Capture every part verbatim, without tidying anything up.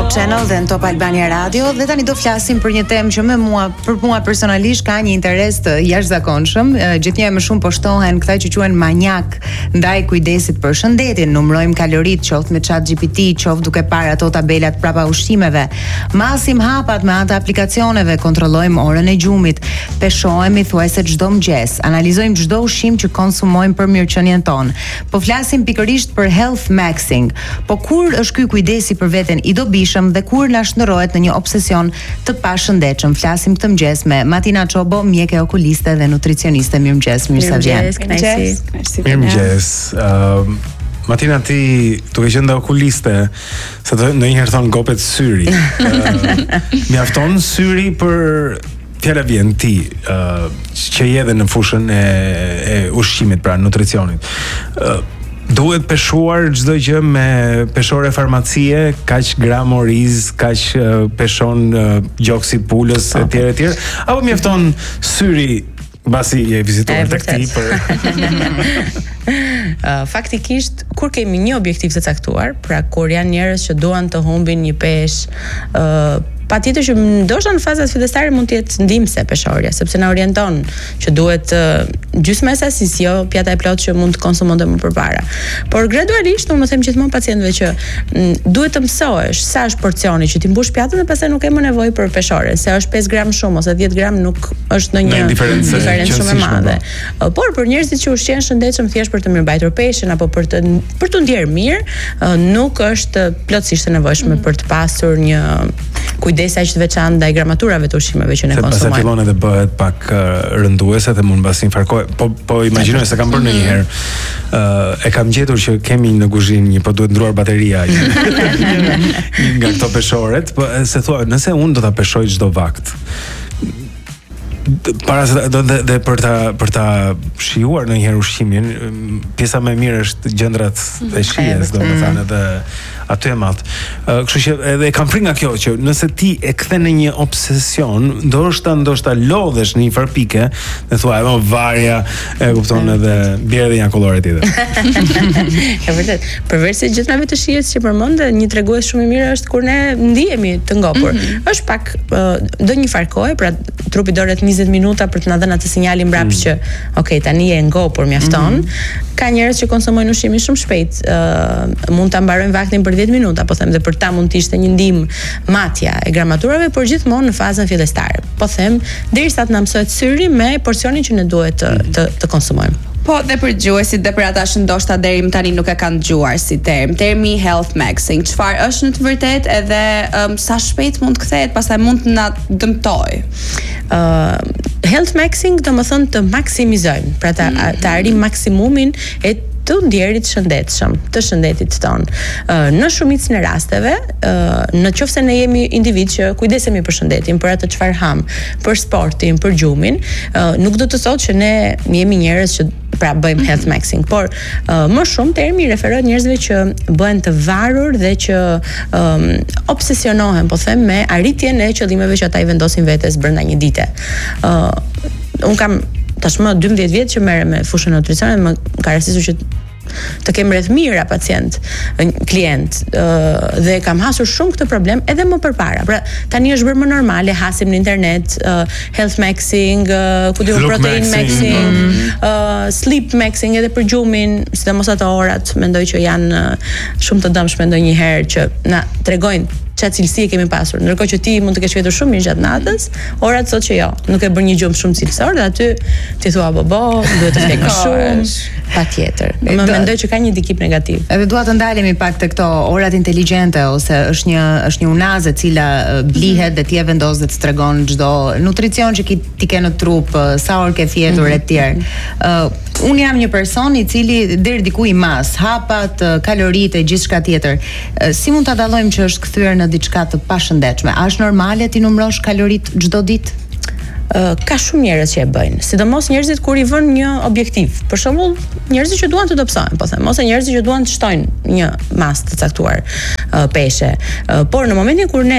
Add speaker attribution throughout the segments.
Speaker 1: Top Channel dhe në Top Albania Radio dhe tani do flasim për një temë që me mua, për mua personalisht ka një interes të jashtëzakonshëm. Gjithnjë më shumë poshtohen këta që quhen manjak ndaj kujdesit për shëndetin. Numërojmë kalorit, qoftë me ChatGPT, qoftë duke parë ato tabelat prapa ushqimeve. Masim hapat me anë të aplikacioneve, kontrollojmë orën e gjumit, peshohemi thuajse çdo mëngjes, analizojmë çdo ushqim që konsumojmë për mirëqenien tonë. Po flasim pikërisht për health maxing. Po kur është ky kujdesi për veten i dobishëm dhe kur na shndërrohet në një obsesion të pashëndetshëm? Flasim këtë mëngjes me Matina Çobo, mjeke okuliste dhe nutricioniste. Mirëmëngjes, mirë se vjen.
Speaker 2: Mirëmëngjes. Mirëmëngjes. Ëm Matina, ti duke qenë dhe okuliste, se të ndonjëherë thon gopet syri. Uh, mjafton syri për fjala vjen ti, uh, që je edhe në fushën e, e ushqimit, pra nutricionit. Uh, Duhet peshuar çdo gjë me peshore farmacie, kaq gram oriz, kaq uh, peshon uh, gjoksi pulës etj etj, apo mjafton syri mbasi je vizituar tek ti për
Speaker 3: uh, faktikisht kur kemi një objektiv të caktuar, pra kur janë njerëz që duan të humbin një peshë, uh, patjetër që ndoshta në fazat fillestare mund të jetë ndihmëse peshorja, sepse na orienton që duhet uh, gjysma e sasisë, jo pjata e plotë që mund të konsumonte më përpara. Por gradualisht unë më them gjithmonë pacientëve që m, duhet të mësohesh sa është porcioni që ti mbush pjatën dhe pastaj nuk ke më nevojë për peshore, se është pesë gram shumë ose dhjetë gram nuk është ndonjë
Speaker 2: diferencë
Speaker 3: shumë e madhe. Uh, por për njerëzit që ushqejnë shëndetshëm thjesht për të mirëmbajtur peshën apo për të për të ndjerë mirë, uh, nuk është plotësisht e nevojshme mm. për të pasur një kujdes aq të veçantë ndaj gramaturave të ushqimeve që ne konsumojmë.
Speaker 2: Sepse fillon edhe bëhet pak uh, rënduese dhe mund mbas infarkoj. Po po imagjinoj se kam bërë ndonjëherë. Uh, e kam gjetur që kemi në kuzhinë një, po duhet ndruar bateria nga këto peshoret, po se thua, nëse unë do ta peshoj çdo vakt, para se do dhe, dhe për ta për ta shijuar ndonjëherë ushqimin, pjesa më e mirë është gjëndrat e shijes, domethënë edhe aty e madh. Uh, kështu që edhe kam frikë nga kjo që nëse ti e kthen në një obsesion, ndoshta ndoshta lodhesh në një far pike dhe thua, "Mo varja", e kupton, edhe bjerë edhe një kollore tjetër.
Speaker 3: E vërtet, përveçse gjithnave të shijes që përmend, një tregues shumë i mirë është kur ne ndihemi të ngopur. Mm-hmm. Është pak uh, do një far kohë, pra trupi do rreth njëzet minuta për të na dhënë atë sinjalin mbrapsht që, okay, tani je ngopur, mjafton. Mm-hmm. Ka njerëz që konsumojnë ushqimin shumë shpejt, uh, mund ta mbarojnë vaktin për dhjetë minuta, po them, dhe për ta mund të ishte një ndihmë matja e gramaturave, por gjithmonë në fazën fillestare. Po them, derisa të na mësohet syri me porcionin që ne duhet të, të, të konsumojmë.
Speaker 4: Po dhe për dëgjuesit dhe për ata që ndoshta deri më tani nuk e kanë dëgjuar si term, termi health maxing, çfarë është në të vërtetë edhe um, sa shpejt mund të kthehet, pastaj mund të na dëmtojë?
Speaker 3: Uh, health maxing do të thonë të maksimizojmë, pra të, mm-hmm. të arrijmë maksimumin e të ndjerit shëndetshëm, të shëndetit tonë. Uh, në shumicën e rasteve, uh, në qoftë se ne jemi individ që kujdesemi për shëndetin, për atë çfarë ham, për sportin, për gjumin, uh, nuk do të thotë që ne jemi njerëz që pra bëjmë health maxing, por uh, më shumë termi referohet njerëzve që bëhen të varur dhe që um, obsesionohen, po them, me arritjen e qëllimeve që ata i vendosin vetes brenda një dite. Uh, un kam tashmë dymbëdhjetë vjet që merrem me fushën e nutricionit, më ka rastisur që të kem rreth mijëra pacient, klient, uh, dhe kam hasur shumë këtë problem edhe më përpara. Pra tani është bërë më normale, hasim në internet, uh, health maxing, uh, ku diu protein maxing, mm. uh, sleep maxing edhe për gjumin, sidomos ato orat, mendoj që janë uh, shumë të dëmshme ndonjëherë që na tregojnë çfarë cilësie kemi pasur. Ndërkohë që ti mund të kesh vetur shumë mirë gjatë natës, orat thotë që jo, nuk e bën një gjumë shumë cilësor dhe aty ti thua bo bo, duhet të ftek shumë, patjetër. Më mendoj që ka një ndikim negativ.
Speaker 1: Edhe dua të ndalemi pak te këto orat inteligjente, ose është një është një unazë e cila blihet dhe ti e vendos dhe të tregon çdo nutricion që ki, ti ke në trup, sa orë ke fjetur mm-hmm. etj. Uh, Unë jam një person i cili deri diku i mas, hapat, kaloritë e gjithçka tjetër. Si mund ta dallojmë që është kthyer në diçka të pashëndetshme? A është normale ti numërosh kaloritë çdo ditë?
Speaker 3: Uh, ka shumë njerëz që e bëjnë, sidomos njerëzit kur i vënë një objektiv. Për shembull, njerëzit që duan të dobësohen, po them, ose njerëzit që duan të shtojnë një masë të caktuar uh, peshe. Uh, por në momentin kur ne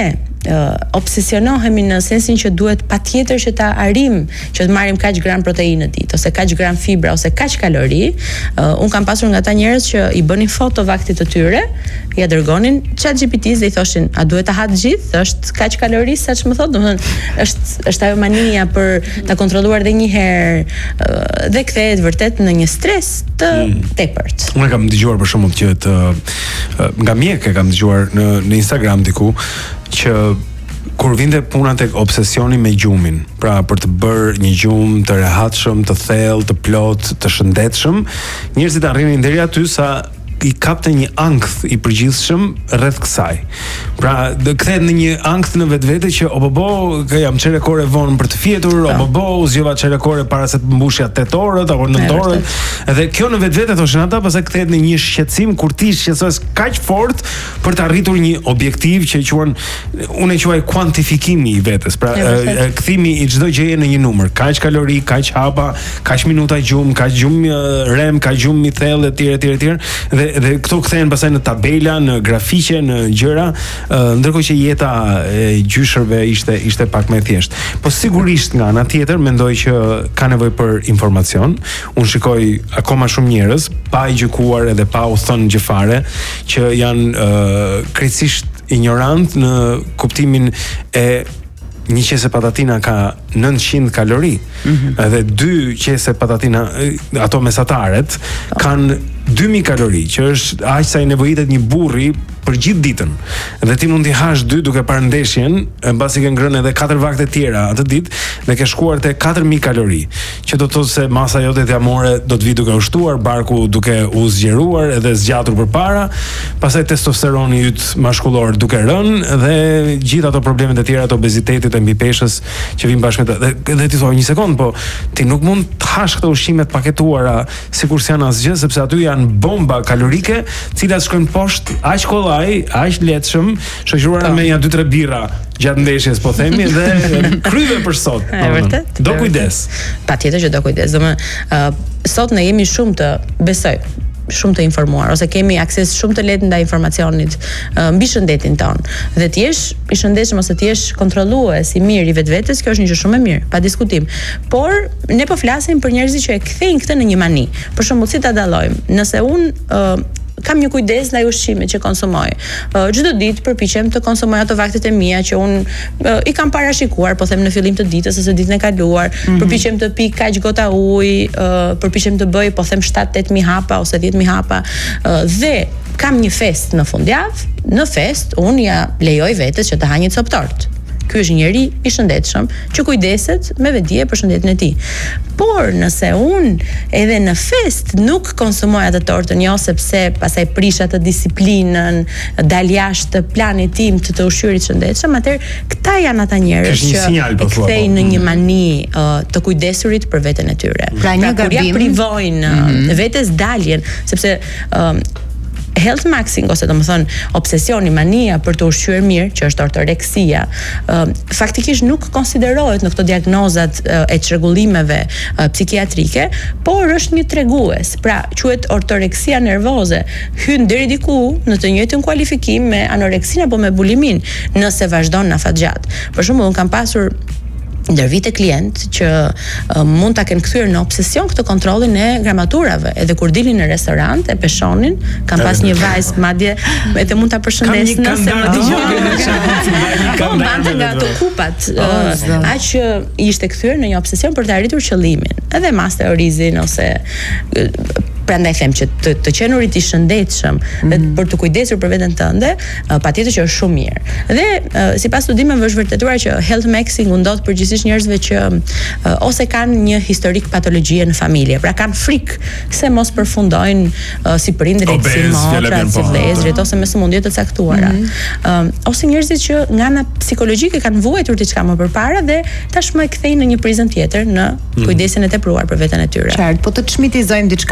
Speaker 3: uh, obsesionohemi në sensin që duhet patjetër që ta arrim që të marrim kaq gram proteinë në ditë ose kaq gram fibra ose kaq kalori. Uh, un kam pasur nga ata njerëz që i bënin foto vaktit të tyre, ja dërgonin ChatGPT-s dhe i thoshin, a duhet ta ha të gjithë? Është kaq kalori saç më thotë, domethënë është është ajo mania për ta kontrolluar edhe një herë uh, dhe kthehet vërtet në një stres të mm. tepërt.
Speaker 2: Unë kam dëgjuar për shembull që të, uh, nga mjek e kam dëgjuar në në Instagram diku që kur vinte puna tek obsesioni me gjumin, pra për të bërë një gjumë të rehatshëm, të thellë, të plot, të shëndetshëm, njerëzit arrinin deri aty sa i kapte një ankth i përgjithshëm rreth kësaj. Pra, do kthehet në një ankth në vetvete që o bobo, që jam çere kore vonë për të fjetur, o bobo, u zgjova çere kore para se të mbushja tetë orët apo nëntë orët. Edhe kjo në vetvete thoshin ata, pastaj kthehet në një shqetësim kur ti shqetësohesh kaq fort për të arritur një objektiv që quhen, unë e quaj kuantifikimi i vetes. Pra, e, kthimi i çdo gjëje në një numër. Kaq kalori, kaq hapa, kaq minuta gjumë, kaq gjumë rem, kaq gjumë i thellë etj etj etj. Dhe dhe këto kthehen pastaj në tabela, në grafike, në gjëra, uh, ndërkohë që jeta e gjyshërve ishte ishte pak më e thjeshtë. Po sigurisht nga ana tjetër mendoj që ka nevojë për informacion. Unë shikoj akoma shumë njerëz pa i gjykuar edhe pa u thënë gjë fare që janë uh, krejtësisht ignorant në kuptimin e një qese patatina ka nëntëqind kalori, mm-hmm. edhe dy qese patatina, ato mesataret, kanë dy mijë kalori, që është aq sa i nevojitet një burri për gjithë ditën. Dhe ti mund t'i hash dy duke parë ndeshjen, mbasi ke ngrënë edhe katër vakte tjera atë ditë dhe ke shkuar te katër mijë kalori, që do të thotë se masa jote t'jamore do të vi duke ushtuar, barku duke u zgjeruar edhe zgjatur përpara, pastaj testosteroni yt mashkullor duke rënë dhe gjithë ato problemet e tjera të obezitetit e mbipeshës që vijnë bashkë me të. Dhe, dhe ti thua një sekond, po ti nuk mund të hash këto ushqimet paketuara sikur s'janë asgjë, sepse aty janë bomba kalorike, të cilat shkojnë poshtë aq kollaj, aq lehtëshëm, shoqëruara me një dy tre birra gjatë ndeshjes, po themi, dhe kryve për sot.
Speaker 3: E vërtet?
Speaker 2: Do kujdes.
Speaker 3: Patjetër që do kujdes. Domethënë, uh, sot ne jemi shumë të besoj shumë të informuar ose kemi akses shumë të lehtë ndaj informacionit uh, mbi shëndetin ton. Dhe ti jesh i shëndetshëm ose ti jesh kontrollues i mirë i vetvetes, kjo është një gjë shumë e mirë, pa diskutim. Por ne po flasim për njerëzit që e kthejnë këtë në një mani. Për shembull, si ta dallojmë? Nëse un uh, kam një kujdes ndaj ushqimit që konsumoj. Çdo uh, ditë përpiqem të konsumoj ato vaktet e mia që un uh, i kam parashikuar, po them në fillim të ditës ose ditën e kaluar, mm-hmm. përpiqem të pi kaq gota ujë, uh, përpiqem të bëj, po them shtat deri mijë hapa ose dhjetë mijë hapa, uh, dhe kam një fest në fundjavë, në fest un ja lejoj vetes që të ha një cop tort. Ky është njeri i shëndetshëm që kujdeset me vetdije për shëndetin e tij. Por nëse un edhe në fest nuk konsumoj atë tortën, jo sepse pastaj prish atë disiplinën, dal jashtë planit tim të të ushqyerit shëndetshëm, atëherë këta janë ata njerëz që e kthejnë në një mani uh, të kujdesurit për veten e tyre.
Speaker 1: Pra një
Speaker 3: pra, kur ja privojnë mm-hmm. vetes daljen, sepse um, health maxing ose domethënë obsesioni, mania për të ushqyer mirë, që është ortoreksia, uh, faktikisht nuk konsiderohet në këto diagnozat uh, e çrregullimeve uh, psikiatrike, por është një tregues. Pra, quhet ortoreksia nervoze. Hyn deri diku në të njëjtën kualifikim me anoreksinë apo me bulimin, nëse vazhdon në afatgjat. Për shembull, un kam pasur ndër vite klient që uh, mund ta kenë kthyer në obsesion këtë kontrollin e gramaturave, edhe kur dilin në restorant e peshonin, kam pas një vajzë madje edhe mund ta përshëndes nëse më dëgjon. Po mbante nga ato kupat, uh, aq që ishte kthyer në një obsesion për të arritur qëllimin. Edhe masterizin ose uh, prandaj them që të, të qenurit i shëndetshëm mm-hmm. dhe për të kujdesur për veten tënde, uh, patjetër që është shumë mirë. Dhe uh, sipas studimeve është vërtetuar që health maxing u ndodh përgjithsisht njerëzve që uh, ose kanë një historik patologjie në familje, pra kanë frikë se mos përfundojnë uh, si prindrit, si motrat, si vëllezërit ose me sëmundje të caktuara. Mm-hmm. Uh, ose njerëzit që nga ana psikologjike kanë vuajtur diçka më përpara dhe tashmë e kthejnë në një prizën tjetër në kujdesin e tepruar për veten e tyre.
Speaker 1: Qartë, po të çmitizojmë diçka se e dëgjoj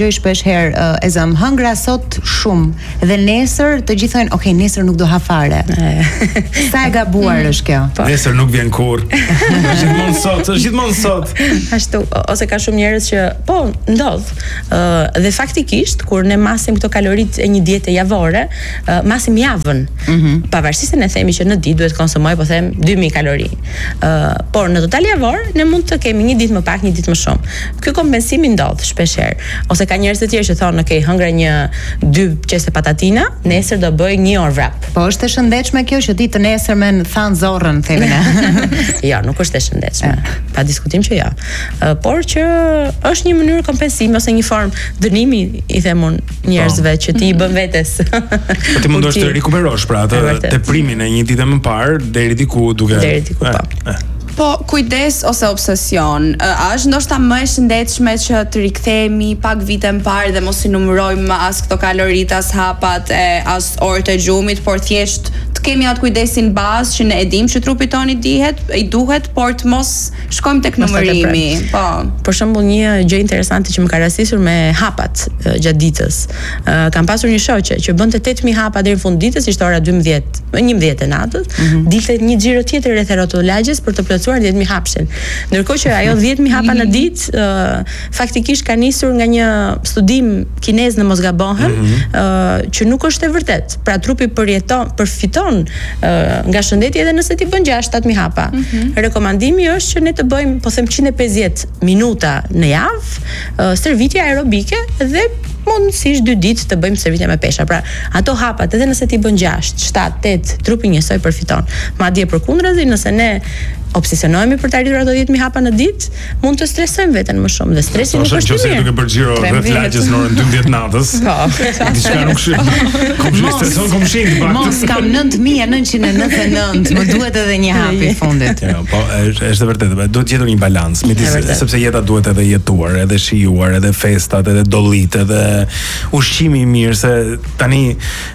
Speaker 1: dëgjoj shpesh herë uh, e zëm hëngra sot shumë dhe nesër të gjithë thonë, "Ok, nesër nuk do ha fare." Sa e gabuar është kjo?
Speaker 2: Po. Nesër nuk vjen kurrë. Është gjithmonë sot, është gjithmonë sot.
Speaker 3: Ashtu, ose ka shumë njerëz që po ndodh. Uh, dhe faktikisht kur ne masim këto kaloritë e një diete javore, uh, masim javën. Mm -hmm. Pavarësisht se ne themi që në ditë duhet konsumoj, po them dy mijë kalori. Uh, por në total javor ne mund të kemi një ditë më pak, një ditë më shumë. Ky kompensimi ndodh shpesh herë. Ose ka njerëz të tjerë që thonë, "Ok, hëngra një dy qese patatina, nesër do bëj një orë vrap."
Speaker 1: Po është e shëndetshme kjo që ti të nesërmen than zorrën, themi ne.
Speaker 3: Jo, nuk është e shëndetshme. Pa diskutim që jo. Uh, por që është një mënyrë kompensimi ose një formë dënimi, i them unë njerëzve që ti i bën vetes.
Speaker 2: Po ti mundosh të rikuperosh pra atë teprimin e një dite më parë deri diku duke.
Speaker 3: Deri diku po.
Speaker 2: Eh, eh.
Speaker 4: Po, kujdes ose obsesion, a është ndoshta më e shëndetshme që të rikthehemi pak vite më parë dhe mos i numërojmë as këto kalorit, as hapat, e as orët e gjumit, por thjesht të kemi atë kujdesin bazë që ne e dimë që trupi toni dihet, i duhet, por të mos shkojmë tek numërimi. Po.
Speaker 3: Për shembull, një gjë interesante që më ka rastisur me hapat uh, gjatë ditës. Uh, kam pasur një shoqe që bënte tetë mijë hapa deri në fund ditës, ishte ora dymbëdhjetë, njëmbëdhjetë e natës, mm -hmm. dilte një xhiro tjetër rreth rrotullagjes për të plotësuar dhjetë mijë hapshin. Ndërkohë që ajo dhjetë mijë hapa në ditë, uh, faktikisht ka nisur nga një studim kinez, në mos gabohem, mm -hmm. uh, që nuk është e vërtet. Pra trupi përjeton, përfiton uh, nga shëndeti edhe nëse ti bën gjashtë shtatë mijë hapa. Mm -hmm. Rekomandimi është që ne të bëjmë, po them njëzet e pesëdhjetë minuta në javë, uh, stërvitje aerobike dhe mundësisht dy ditë të bëjmë stërvitje me pesha. Pra, ato hapat, edhe nëse ti bën gjashtë, shtatë, tetë, trupi njësoj përfiton. Madje përkundrazi, nëse ne obsesionohemi për të arritur ato dhjetë mijë hapa në ditë, mund të stresojmë veten më shumë dhe stresi nuk është i mirë.
Speaker 2: Nëse duke bërë xhiro rreth lagjes në orën dymbëdhjetë natës.
Speaker 3: Po.
Speaker 2: Diçka nuk shih. Komshi streson komshi të baktë.
Speaker 1: Mos kam nëntë mijë e nëntëqind e nëntëdhjetë e nëntë, më duhet edhe një hap i fundit.
Speaker 2: Jo, po është është e vërtetë, duhet gjetur një balans midis, sepse jeta duhet edhe jetuar, edhe shijuar, edhe festat, edhe dollit, edhe ushqimi i mirë, se tani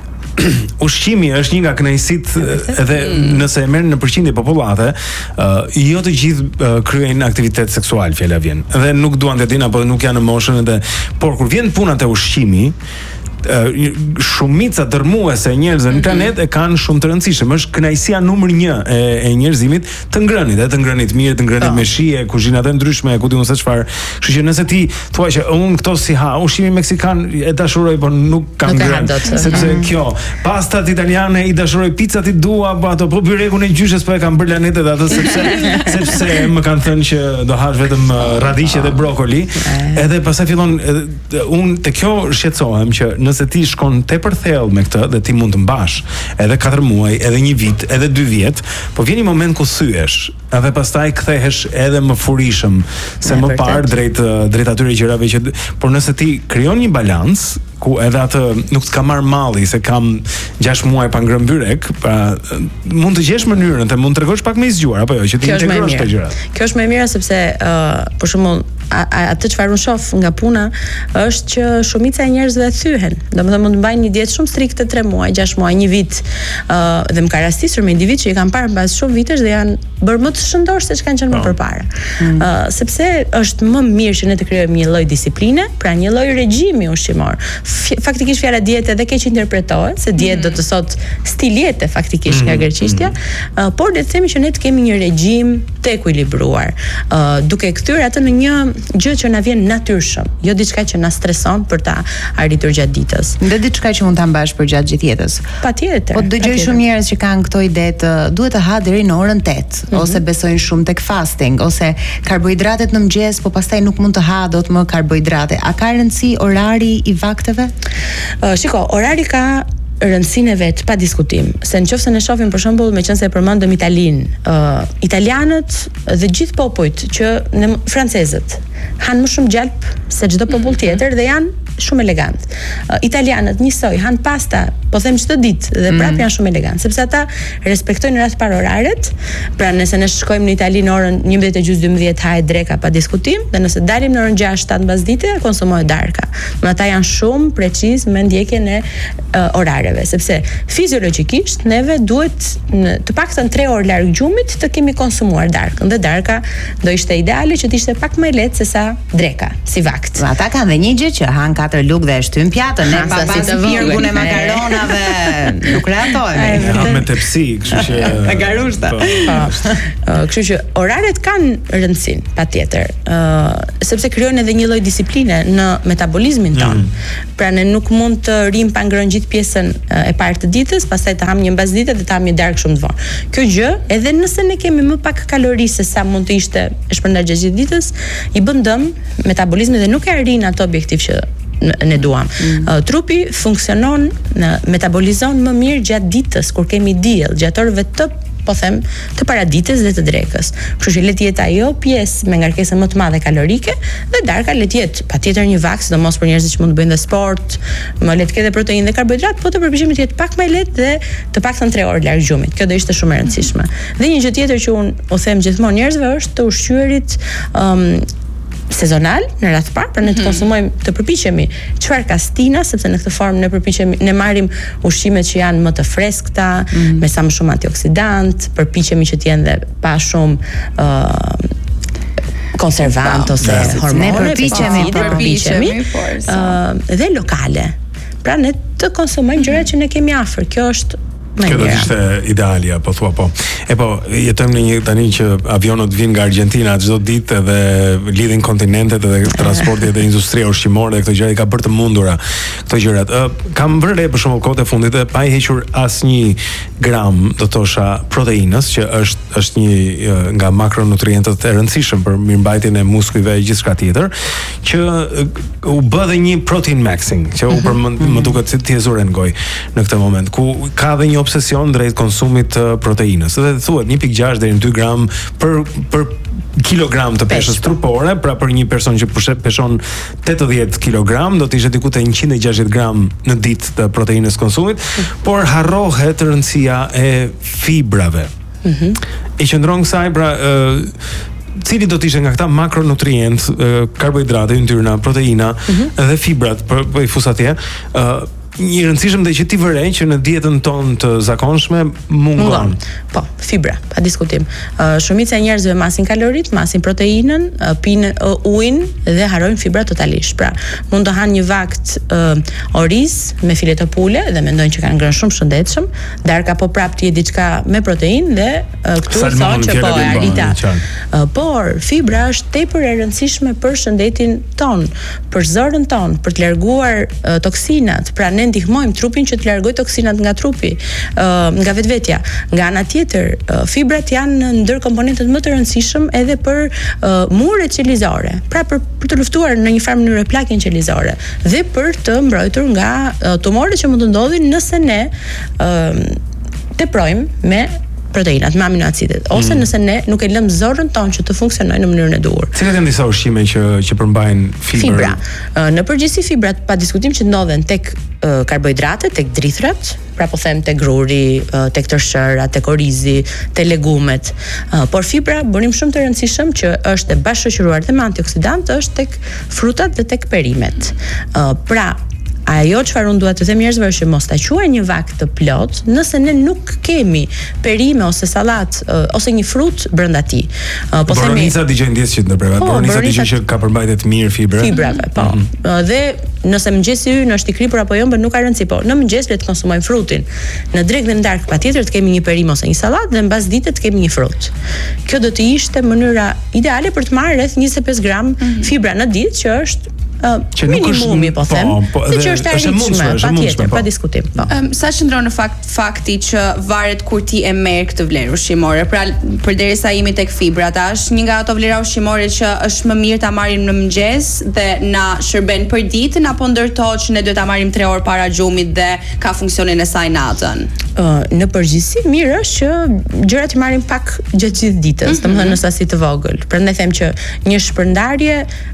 Speaker 2: ushqimi është një nga kënaqësitë edhe nëse e merr në përqindje popullate, uh, jo të gjithë uh, kryejnë aktivitet seksual, fjala vjen. Dhe nuk duan të dinë apo nuk janë në moshën edhe, por kur vjen puna te ushqimi, shumica dërmuese e njerëzve në planet e kanë shumë të rëndësishme. Është kënaqësia numër një e, e njerëzimit të ngrënit, e të ngrënit mirë, të ngrënit me shije, kuzhinat e ndryshme, ku diun se çfarë. Kështu që nëse ti thua që unë këto si ha, ushqimin meksikan e dashuroj, por nuk kam ngrënë, sepse kjo, pastat italiane i dashuroj, pizzat i dua, po ato po byrekun e gjyshes po e kam bërë lanetet atë sepse sepse më kanë thënë që do hash vetëm radhiqe dhe brokoli. Edhe pastaj fillon unë te kjo shqetësohem që nëse ti shkon tepër thellë me këtë dhe ti mund të mbash edhe katër muaj, edhe një vit, edhe dy vjet, po vjen një moment ku thyesh, edhe pastaj kthehesh edhe më furishëm se më parë drejt drejt atyre gjërave që, por nëse ti krijon një balans ku edhe atë nuk të ka marr malli se kam gjashtë muaj pa ngrënë byrek, pra mund të gjesh mënyrën, të mund të tregosh pak më i zgjuar apo jo, që ti integrosh këto gjëra.
Speaker 3: Kjo është më e mira sepse uh, për shembull atë çfarë unë shoh nga puna është që shumica e njerëzve thyhen. Domethënë mund të mbajnë një dietë shumë strikte tre muaj, gjashtë muaj, një vit. Uh, dhe më ka rastisur me individ që i kanë parë mbas shumë vitesh dhe janë bërë më të shëndosh se ç'kanë qenë më përpara. Mm. Uh, sepse është më mirë që ne të krijojmë një lloj disipline, pra një lloj regjimi ushqimor. Faktikisht fjala dietë edhe keq interpretohet, se dietë mm. do të thotë stil jete faktikisht nga mm. greqishtja, uh, por le të themi që ne të kemi një regjim të ekuilibruar, uh, duke kthyer atë në një gjë që na vjen natyrshëm, jo diçka që na streson për ta arritur gjatë ditës.
Speaker 1: Dhe diçka që mund ta mbash për gjatë gjithë jetës.
Speaker 3: Patjetër.
Speaker 1: Po dëgjoj shumë njerëz që kanë këto ide të duhet të ha deri në orën tetë, mm -hmm. ose besojnë shumë tek fasting, ose karbohidratet në mëngjes, po pastaj nuk mund të ha dot më karbohidrate. A ka rëndësi orari i vakteve?
Speaker 3: Uh, shiko, orari ka rëndësinë e vet pa diskutim. Se nëse ne shohim për shembull, meqense e përmendëm Italinë, uh, italianët dhe gjithë popujt që ne francezët han më shumë gjalp se çdo popull tjetër dhe janë shumë elegant. Uh, italianët njësoj han pasta, po them çdo ditë dhe prap mm. janë shumë elegant, sepse ata respektojnë rreth par oraret. Pra nëse ne shkojmë në Itali në orën njëmbëdhjetë e gjys dymbëdhjetë hahet dreka pa diskutim, dhe nëse dalim në orën gjashtë shtatë mbasdite konsumohet darka. Më ata janë shumë preciz me ndjekjen e uh, orareve. orërave, sepse fiziologjikisht neve duhet në të paktën tre orë larg gjumit të kemi konsumuar darkën, dhe darka do ishte ideale që të ishte pak më lehtë se sa dreka, si vakt.
Speaker 1: Ata kanë dhe një gjë që han katër lugë dhe shtyn pjatën, ne pa pas virgun e makaronave, nuk rehatojmë.
Speaker 2: Ja, me tepsi, kështu që
Speaker 1: e garushta.
Speaker 3: Kështu që oraret kanë rëndësinë, patjetër. Ë sepse krijojnë edhe një lloj disipline në metabolizmin ton. Mm. Pra ne nuk mund të rim pa ngrënë gjithë pjesën e parë të ditës, pastaj të ham një mbas dite dhe të ham një darkë shumë të vonë. Kjo gjë, edhe nëse ne kemi më pak kalori se sa mund të ishte e shpërndar gjatë ditës, i bën dëm metabolizmit dhe nuk e arrin atë objektiv që ne duam. Mm. Uh, trupi funksionon, në, metabolizon më mirë gjatë ditës kur kemi diell, gjatë orëve të po them të paradites dhe të drekës. Kështu që le të jetë ajo pjesë me ngarkesën më të madhe kalorike dhe darka le të jetë patjetër një vakt, sidomos për njerëzit që mund të bëjnë dhe sport, më le të ketë protein dhe karbohidrat, po të përpiqemi të jetë pak më lehtë dhe të paktën tre orë larg gjumit. Kjo do ishte shumë e rëndësishme. Dhe një gjë tjetër që unë u them gjithmonë njerëzve është të ushqyerit um, sezonal në radhë parë, pra ne të konsumojmë, të përpiqemi çfarë ka stina, sepse në këtë formë ne përpiqemi ne marrim ushqimet që janë më të freskëta, mm. me sa më shumë antioksidant, përpiqemi që të jenë dhe pa shumë uh, konservant ose hormone,
Speaker 1: ne përpiqemi,
Speaker 3: përpiqemi, uh, dhe lokale. Pra ne të konsumojmë gjëra që ne kemi afër. Kjo është
Speaker 2: Kjo do të ishte idealja, po thua po. E po, jetojmë në një tani që avionët vinë nga Argentina çdo ditë dhe lidhin kontinentet dhe transporti dhe industria ushqimore dhe këto gjëra i ka bërë të mundura këto gjërat. Uh, kam vënë re për shembull kohët e fundit dhe pa i hequr asnjë gram, do thosha, proteinës, që është është një uh, nga makronutrientët e rëndësishëm për mirëmbajtjen e muskujve e gjithçka tjetër, që uh, u bë dhe një protein maxing, që u për më, më duket si ti e zure në gojë në këtë moment, ku ka dhe një obsesion drejt konsumit të proteinës. Dhe thuhet një pikë gjashtë deri në dy gram për për kilogram të peshës trupore, pra për një person që peshon tetëdhjetë kilogram do të ishte diku te njëqind e gjashtëdhjetë gram në ditë të proteinës konsumit, por harrohet rëndësia e fibrave. Mhm. I qëndron kësaj, pra uh, cili do të ishte nga këta makronutrient, uh, karbohidrate, yndyrna, proteina, mm-hmm. dhe fibrat, për, për i fus atje, uh, një rëndësishëm dhe që ti vërej që në dietën tonë të zakonshme mungon.
Speaker 3: Po, fibra, pa diskutim. Uh, shumica e njerëzve masin kalorit, masin proteinën, uh, pinë uh, ujin dhe harrojnë fibra totalisht. Pra, mund të hanë një vakt uh, oriz me filet të pule dhe mendojnë që kanë ngrënë shumë shëndetshëm, darka po prapë të jetë diçka me proteinë dhe uh, këtu thonë që po e arrita. Uh, por fibra është tepër e rëndësishme për shëndetin ton, për zorën ton, për të larguar uh, toksinat. Pra ne ndihmojmë trupin që të largojë toksinat nga trupi, uh, nga vetvetja. Nga ana tjetër, uh, fibrat janë ndër komponentët më të rëndësishëm edhe për uh, muret qelizore. Pra për, për të luftuar në një farë mënyrë plakën qelizore dhe për të mbrojtur nga uh, tumorët që mund të ndodhin nëse ne uh, teprojmë me proteinat, me aminoacidet, ose mm. nëse ne nuk e lëmë zorrën tonë që të funksionojë në mënyrën e duhur.
Speaker 2: Cilat janë disa ushqime që që përmbajnë fibra?
Speaker 3: Fibra. Uh, në përgjithësi fibrat pa diskutim që ndodhen tek uh, karbohidratet, tek drithrat, pra po them tek gruri, uh, tek tërshëra, tek orizi, te legumet. Uh, por fibra, burim shumë të rëndësishëm që është e bashkëshoqëruar dhe me antioksidant, është tek frutat dhe tek perimet. Uh, pra ajo çfarë unë dua të them njerëzve është që mos ta quajnë një vakt të plot nëse ne nuk kemi perime ose sallat uh, ose një frut brenda tij. Uh, po themi
Speaker 2: Boronica dëgjoj ndjes që ndërprerë. Boronica dëgjoj që ka përmbajtje të mirë fibre.
Speaker 3: Fibrave, po. Mm-hmm. Uh, dhe nëse mëngjesi ynë është i kripur apo jo, nuk ka rëndësi, po në mëngjes le të konsumojmë frutin. Në drekë dhe në darkë patjetër të kemi një perim ose një sallat dhe mbas ditës të kemi një frut. Kjo do të ishte mënyra ideale për të marrë rreth njëzet e pesë gram mm-hmm. fibra në ditë, që është Uh, minimumi, po them, po, dhe që është arritshme, patjetër, pa diskutim. Po.
Speaker 4: Um, sa qëndron në fakt fakti që varet kur ti e merr këtë vlerë ushqimore. Pra, përderisa jemi tek fibrat, është një nga ato vlera ushqimore që është më mirë ta marrim në mëngjes dhe na shërben për ditën, apo ndërtohet që ne duhet ta marrim tre orë para gjumit dhe ka funksionin e saj natën.
Speaker 3: Uh, në përgjithësi mirë është që gjërat i marrim pak gjatë gjithë ditës, mm-hmm. domethënë në sasi të vogël. Prandaj them që një shpërndarje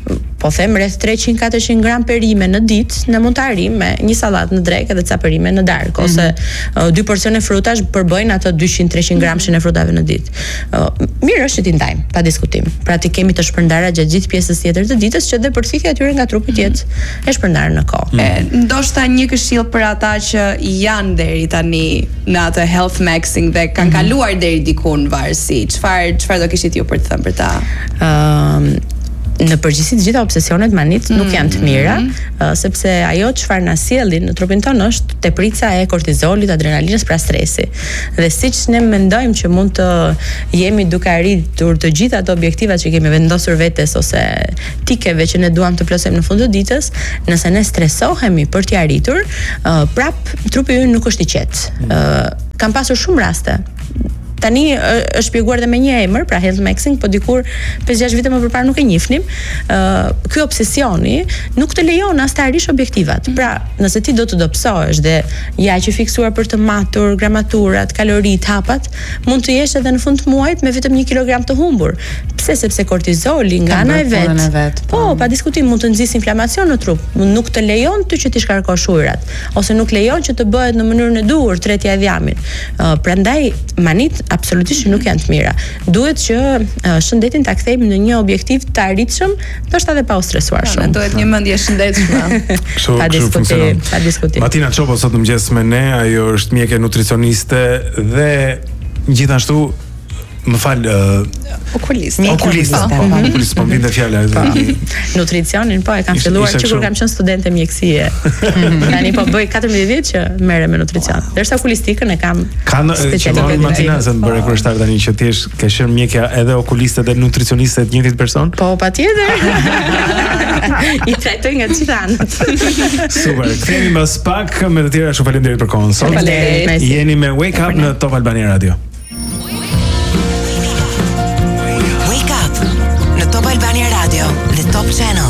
Speaker 3: po them rreth treqind katërqind gram perime në ditë, ne mund ta arrijmë me një sallatë në drekë edhe ca perime në darkë, ose uh, dy porcione frutash përbëjnë ato dyqind treqind gramshin e frutave në ditë. Uh, mirë është që ti ndajmë, pa diskutim. Pra ti kemi të shpërndara gjatë gjithë pjesës tjetër të ditës që dhe përthithja e tyre nga trupi të jetë e shpërndarë në kohë.
Speaker 4: E, ndoshta një këshill për ata që janë deri tani në atë health maxing dhe kanë mm-hmm. kaluar deri diku në varësi. Çfarë çfarë do kishit ju për të thënë për ta?
Speaker 3: Ëm um, Në përgjithësi të gjitha obsesionet manit nuk janë të mira, uh, sepse ajo çfarë na sjellin në trupin tonë është teprica e kortizolit, adrenalinës, pra stresi. Dhe siç ne mendojmë që mund të jemi duke arritur të gjitha ato objektivat që kemi vendosur vetes ose tikeve që ne duam të plotësojmë në fund të ditës, nëse ne stresohemi për t'i arritur, uh, prap trupi ynë nuk është i qetë. Uh, kam pasur shumë raste. Tani është shpjeguar dhe me një emër, pra health maxing, po dikur pesë gjashtë vite më përpara nuk e njihnim. Ë uh, ky obsesioni nuk të lejon as të arrish objektivat. Pra, nëse ti do të dobësohesh dhe je aq i fiksuar për të matur gramaturat, kaloritë, hapat, mund të jesh edhe në fund të muajit me vetëm një kilogram të humbur. Pse? Sepse kortizoli nga ana e vet. vet po, pa diskutim mund të nxjisë inflamacion në trup. Nuk të lejon ty që ti shkarkosh ujërat, ose nuk lejon që të bëhet në mënyrën e duhur tretja e dhjamit. Uh, prandaj manit absolutisht nuk janë të mira. Duhet që uh, shëndetin ta kthejmë në një objektiv të arritshëm, ndoshta edhe pa u stresuar shumë.
Speaker 4: Duhet një mendje shëndetshme.
Speaker 3: Pa diskutim, pa diskutim.
Speaker 2: Martina Çopo sot në mëngjes me ne, ajo është mjeke nutricioniste dhe gjithashtu më fal uh,
Speaker 4: okulist.
Speaker 2: Okulist. Okulist, po vjen fjala.
Speaker 3: Nutricionin po e kam filluar që kur kam qenë studente mjekësie. Tani po bëj katërmbëdhjetë vjet që merrem me nutricion. Derisa okulistikën e kam
Speaker 2: specializuar. Kanë Martina se bëre kurioztar tani që ti je ke qenë mjekja edhe okuliste dhe nutricioniste të njëjtit person?
Speaker 3: Po, patjetër. I trajtoj nga të gjitha anët.
Speaker 2: Super. Kthehemi mbas pak me të tjera. Shumë faleminderit për kohën sot.
Speaker 3: Faleminderit.
Speaker 2: Jeni me Wake Up në Top Albania Radio.
Speaker 5: Albania Radio, the Top Channel.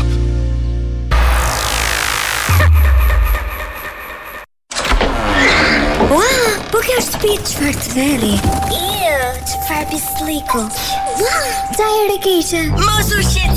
Speaker 6: Wow, po kjo është shtëpi çfarë të veri. Jo, çfarë pisliku. Wow, çfarë keqe.
Speaker 5: Mos u shqetëso.